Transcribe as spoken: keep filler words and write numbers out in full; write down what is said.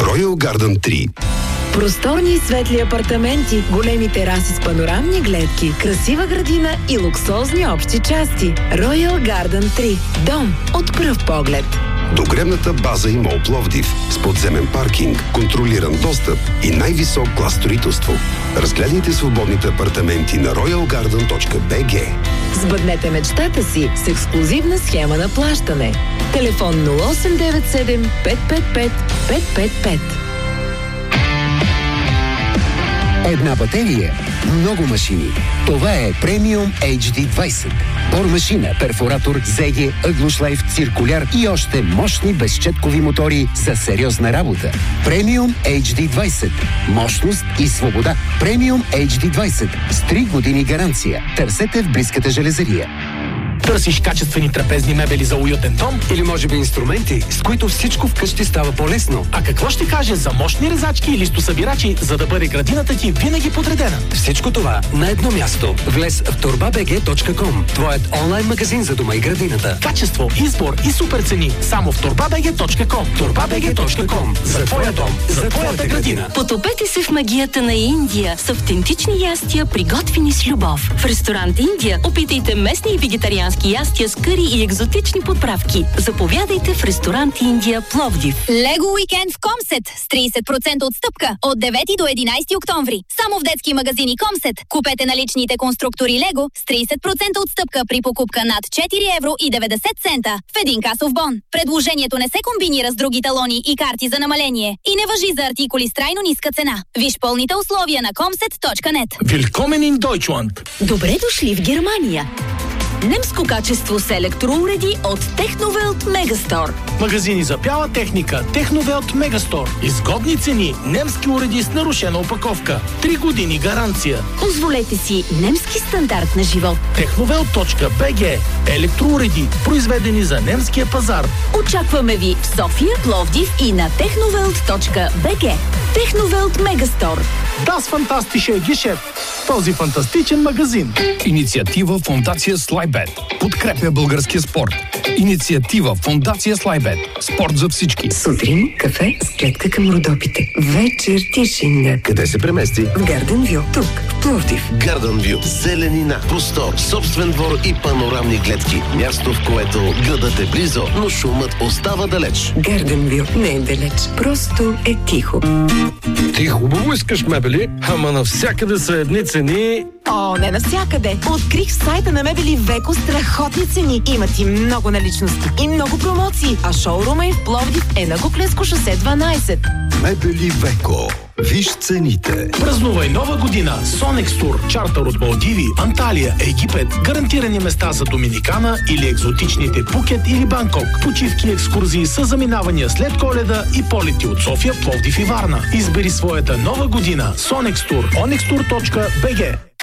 Royal Garden три. Просторни и светли апартаменти, големи тераси с панорамни гледки, красива градина и луксозни общи части. Royal Garden три. Дом от пръв поглед. Догребната база и мол Пловдив с подземен паркинг, контролиран достъп и най-висок клас строителство. Разгледайте свободните апартаменти на роял гарден точка би джи. Сбъднете мечтата си с ексклузивна схема на плащане. Телефон нула осем девет седем пет пет пет пет пет пет. Една батерия, много машини. Това е Premium ейч ди двайсет. Бормашина, перфоратор, зеге, ъглошлайф, циркуляр и още мощни безщеткови мотори за сериозна работа. Premium ейч ди двайсет. Мощност и свобода. Premium ейч ди двайсет. С три години гаранция. Търсете в близката железария. Търсиш качествени трапезни мебели за уютен дом? Или може би инструменти, с които всичко вкъщи става по-лесно? А какво ще кажеш за мощни резачки и листосъбирачи, за да бъде градината ти винаги подредена? Всичко това на едно място. Влез в торба би джи точка ком, твоят онлайн магазин за дома и градината. Качество, избор и супер цени само в торба би джи точка ком. торба би джи точка ком. За твоя дом, за твоята градина. Потопете се в магията на Индия с автентични ястия, приготвени с любов. В ресторант Индия опитайте местни и вегетариански ястия с къри и екзотични подправки. Заповядайте в ресторант Индия Пловдив. Лего уикенд в Комсет с трийсет процента отстъпка от девети до единайсети октомври. Само в детски магазини Комсет. Купете наличните конструктори Лего с трийсет процента отстъпка при покупка над четири евро и деветдесет цента в един касов бон. Предложението не се комбинира с други талони и карти за намаление и не важи за артикули с трайно ниска цена. Виж пълните условия на комсет точка нет. Willkommen in Deutschland. Добре дошли в Германия. Немско качество с електроуреди от Техновелт Мегастор. Магазини за бяла техника Техновелт Мегастор. Изгодни цени, немски уреди с нарушена опаковка. Три години гаранция. Позволете си немски стандарт на живот. техновелт точка би джи. Електроуреди, произведени за немския пазар. Очакваме ви в София, Пловдив и на техновелт точка би джи. Техновелт Мегастор. Das fantastische Geschäft. Този фантастичен магазин. Инициатива Фондация Слайбет. Подкрепя българския спорт. Инициатива Фондация Слайбет. Спорт за всички. Сутрин кафе с гледка към Родопите. Вечер тишина. Къде се премести? В Гарден Вю. Тук, в Пловдив. Гарден Вю. Зеленина, простор, собствен двор и панорамни гледки. Място, в което градът е близо, но шумът остава далеч. Гарден Вю не е далеч. Просто е тихо. Ти хубаво искаш мебели, ама навсякъде са едни цени. О, не навсякъде. Открих в сайта на Мебели Веко страхотни цени. Имат и много наличности и много промоции. А шоурума им в Пловдив е на Куклensко шосе дванайсет. Мебели Веко. Виж цените. Празнувай нова година с Онекс Тур. Чартър от Малдиви, Анталия, Египет. Гарантирани места за Доминикана или екзотичните Пукет или Банкок. Почивки и екскурзии с заминавания след Коледа и полети от София, Пловдив и Варна. Избери своята нова година с Онекс Тур. онекс тур точка би джи.